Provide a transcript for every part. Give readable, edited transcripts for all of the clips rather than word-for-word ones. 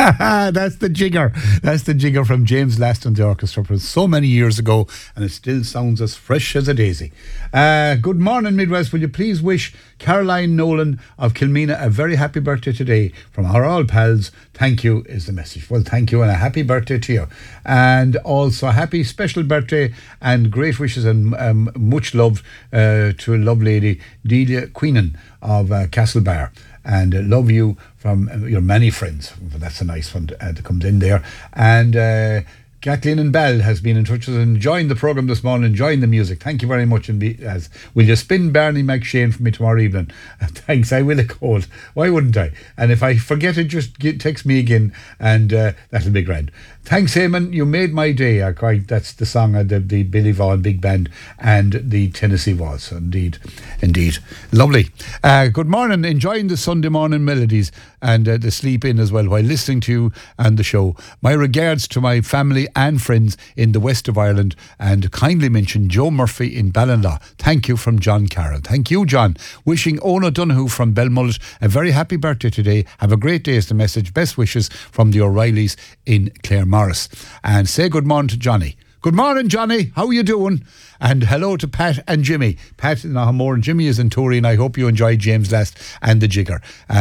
That's the jigger. That's the jigger from James Last and the orchestra from so many years ago, and it still sounds as fresh as a daisy. Good morning, Midwest. Will you please wish Caroline Nolan of Kilmena a very happy birthday today from our all pals. Thank you is the message. Well, thank you and a happy birthday to you. And also a happy special birthday and great wishes and much love to a lovely lady, Delia Queenan of Castlebar. And love you from your many friends. That's a nice one that comes in there. And Kathleen and Bell has been in touch with us and enjoying the programme this morning, enjoying the music. Thank you very much. And will you spin Barney McShane for me tomorrow evening? Thanks, I will, of course. Why wouldn't I? And if I forget it, just text me again, and that'll be grand. Thanks, Eamon. You made my day. That's the song of the Billy Vaughan Big Band and the Tennessee Waltz. Indeed. Lovely. Good morning. Enjoying the Sunday morning melodies and the sleep in as well while listening to you and the show. My regards to my family and friends in the west of Ireland, and kindly mention Joe Murphy in Ballinlaw. Thank you from John Carroll. Thank you, John. Wishing Ona Donoghue from Belmullet a very happy birthday today. Have a great day is the message. Best wishes from the O'Reillys in Claremorris. And say good morning to Johnny. Good morning, Johnny. How are you doing? And hello to Pat and Jimmy. Pat in Nahamore and Jimmy is in Tory, and I hope you enjoyed James Last and the Jigger.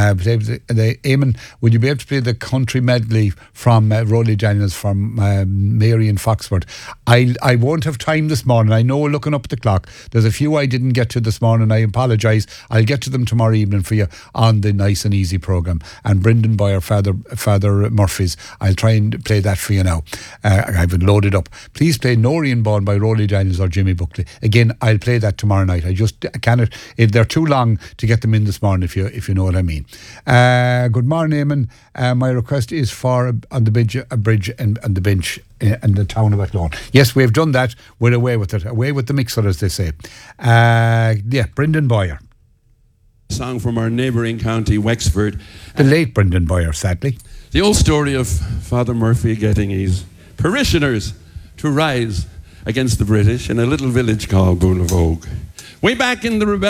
Eamon, would you be able to play the country medley from Rolly Daniels from Mary in Foxford? I won't have time this morning. I know, looking up at the clock, there's a few I didn't get to this morning. I apologise. I'll get to them tomorrow evening for you on the Nice and Easy programme. And Brendan Boyer, Father Murphy's, I'll try and play that for you now. I've it loaded up. Please play Noreen Bond by Rolly Daniels or Jimmy Buckley. Again, I'll play that tomorrow night. I just cannot. They're too long to get them in this morning, if you know what I mean. Good morning, Eamon. My request is for on the bridge and the bench in the town of Athlone. Yes, we've done that. We're away with it. Away with the mixer, as they say. Brendan Boyer. Song from our neighbouring county, Wexford. The late Brendan Boyer, sadly. The old story of Father Murphy getting his parishioners to rise against the British in a little village called Boonavogue. Way back in the rebellion.